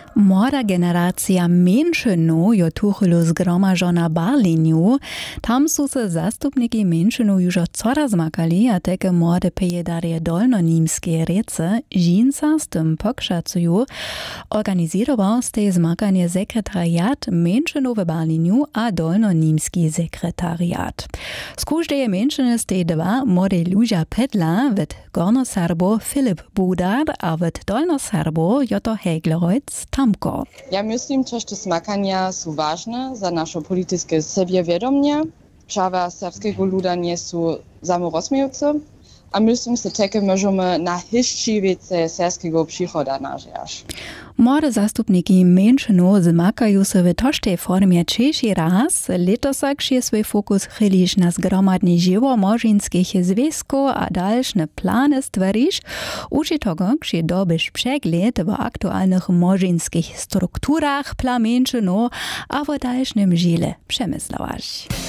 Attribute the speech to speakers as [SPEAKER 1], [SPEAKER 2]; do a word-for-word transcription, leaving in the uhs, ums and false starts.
[SPEAKER 1] Młoda generacja menšinu jo tuchelu zgromažona Berlinu. Tam su se zastupniki menšinu już coraz zmakali, a teke młode pejedarje dolnonimskie rece žinca z tym pokrzacuju. Organizirował z tej zmakanie sekretariat menšinu w Berlinu a dolnonimski sekretariat. Z każdej menšiny z tej dwa młode ludzie pedla, wet Gornoserbo Filip Budar, a wet Dolnoserbo Joto Heglerojc Tamko.
[SPEAKER 2] Ja myslím, že te smakania sú ważne za naše politické sebievedomie. Prawa serbskiego luda nie sú zamorozmiejúce. A myslím, že také môžeme na hiščivice serbskiego příchoda nažiaš.
[SPEAKER 1] Młode zastupniki menšinu zmakajú se v toštej formie češi raz. Letosak je svoj fokus chiliš na zgromadne živo možinských zväzkov a dalšie plány stvoriš. Uči toho, že dobiš pregled v aktuálnych možinských struktúrach pla menšinu a v dalším žile přemyslovaš.